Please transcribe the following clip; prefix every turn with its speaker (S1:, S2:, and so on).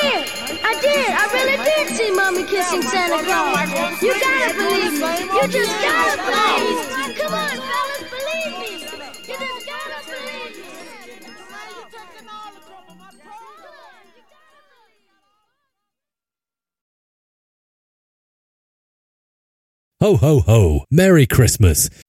S1: did. I really did see Mommy kissing Santa Claus. You gotta believe me. You just gotta believe me. Come on, fellas, believe me. You just gotta believe me.
S2: Ho, ho, ho. Merry Christmas.